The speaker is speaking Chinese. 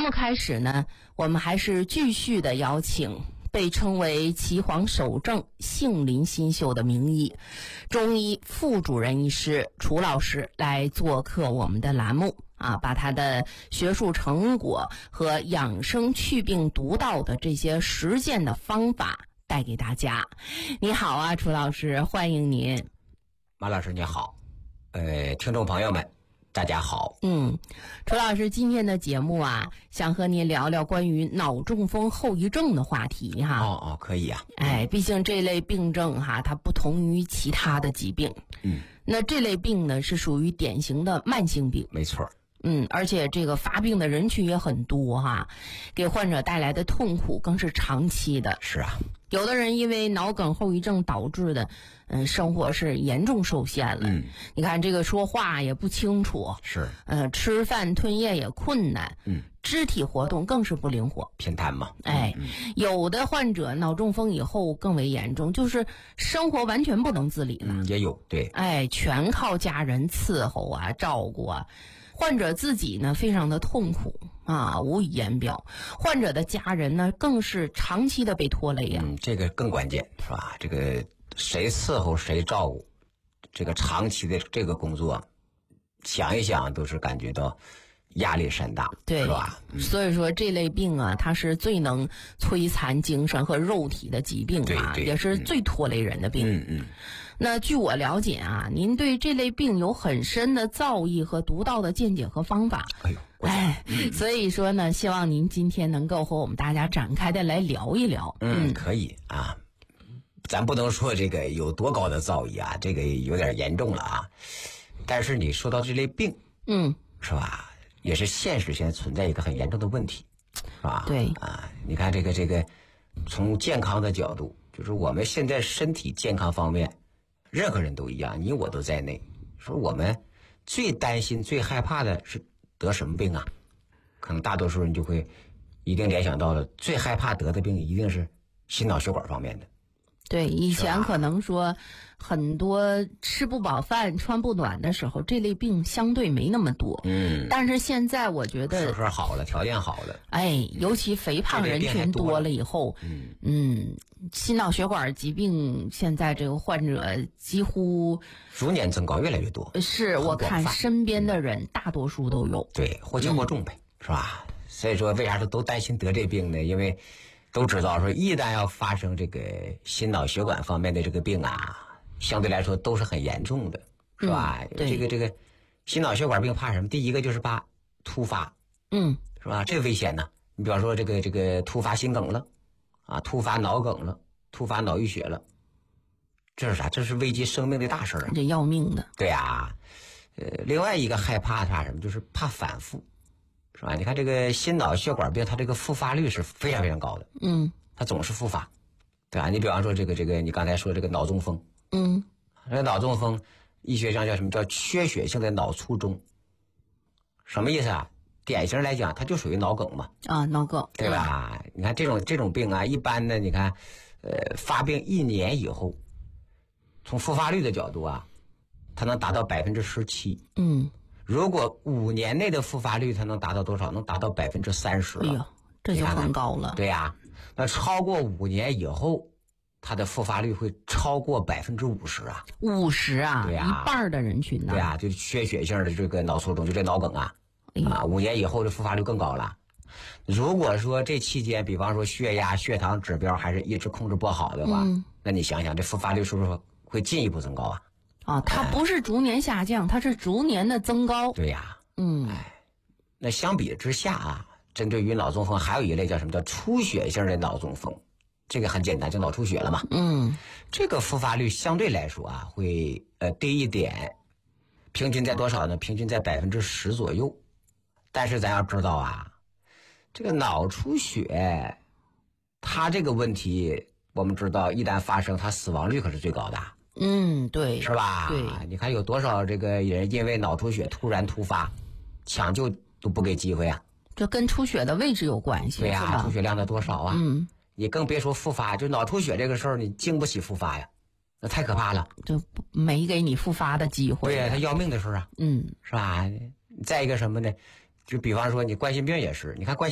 目开始呢，我们还是继续的邀请被称为岐黄守正、杏林新秀的名医、中医副主任医师楚老师来做客我们的栏目啊，把他的学术成果和养生祛病独到的这些实践的方法带给大家。你好啊，楚老师，欢迎您。 马老师你好，听众朋友们大家好。 楚老师，今天的节目啊，想和您聊聊关于脑中风后遗症的话题哈。 可以啊。 毕竟这类病症哈，它不同于其他的疾病。那这类病呢，是属于典型的慢性病。 没错。 而且这个发病的人群也很多哈，给患者带来的痛苦更是长期的。 是啊。 有的人因为脑梗后遗症导致的，生活是严重受限了。你看这个说话也不清楚， 是， 吃饭吞咽也困难，肢体活动更是不灵活， 偏瘫嘛。 有的患者脑中风以后更为严重，就是生活完全不能自理了。 也有，对。 全靠家人伺候啊，照顾啊。患者自己呢非常的痛苦啊，无以言表。患者的家人呢更是长期的被拖累啊。 这个更关键是吧？这个谁伺候谁照顾，这个长期的这个工作，想一想都是感觉到压力山大， 对， 是吧？ 所以说这类病啊，它是最能摧残精神和肉体的疾病啊， 对， 也是最拖累人的病。那据我了解啊，您对这类病有很深的造诣和独到的见解和方法。所以说呢，希望您今天能够和我们大家展开的来聊一聊。 可以啊。咱不能说这个有多高的造诣啊，这个有点严重了啊。但是你说到这类病，是吧？也是现实现在存在一个很严重的问题，是吧？ 对啊，你看这个，从健康的角度，就是我们现在身体健康方面，任何人都一样，你我都在内。说我们最担心、最害怕的是得什么病啊？可能大多数人就会一定联想到了，最害怕得的病一定是心脑血管方面的。 对，以前可能说很多吃不饱饭穿不暖的时候，这类病相对没那么多。但是现在我觉得是好了，条件好了， 尤其肥胖人群多了以后，心脑血管疾病现在这个患者几乎逐年增高，越来越多。 是我看身边的人大多数都有。 对，或轻或重呗，是吧？所以说为啥说都担心得这病呢？因为都知道说，一旦要发生这个心脑血管方面的这个病啊，相对来说都是很严重的，是吧？这个心脑血管病怕什么？第一个就是怕突发，是吧？这个危险呢。你比方说这个突发心梗了，啊，突发脑梗了，突发脑溢血了，这是啥？这是危及生命的大事啊！ 这要命的。 对啊，另外一个害怕怕什么？就是怕反复。是吧？你看这个心脑血管病，它这个复发率是非常非常高的。它总是复发，对吧？你比方说这个，你刚才说这个脑中风，这个脑中风，医学上叫什么？叫缺血性的脑卒中。什么意思啊？典型来讲，它就属于脑梗嘛。 脑梗， 对吧？你看这种病啊，一般呢，你看，发病1年以后，从复发率的角度啊，它能达到17%。如果5年内的复发率，它能达到多少？能达到30%了。 哎呦，这就很高了。 对呀，那超过5年以后，它的复发率会超过50%啊。 50啊？ 对呀， 一半的人群呢。 对呀，就是缺血性的这个脑卒中，就这脑梗啊，5年以后的复发率更高了。如果说这期间，比方说血压、血糖指标还是一直控制不好的话，那你想想，这复发率是不是会进一步增高啊？ 它不是逐年下降，它是逐年的增高。 对呀，那相比之下啊，针对于脑中风还有一类叫什么？叫出血性的脑中风。这个很简单，就脑出血了嘛。这个复发率相对来说啊，会低一点，平均在多少呢？平均在10%左右。但是咱要知道啊，这个脑出血，它这个问题，我们知道一旦发生，它死亡率可是最高的。 对， 是吧？ 对， 你看有多少这个人因为脑出血突然突发，抢救都不给机会啊。 这跟出血的位置有关系。 对呀，出血量的多少啊？你更别说复发，就脑出血这个事儿，你经不起复发呀，那太可怕了。 就没给你复发的机会。 对呀，他要命的事儿啊。是吧？再一个什么呢？就比方说你冠心病也是，你看冠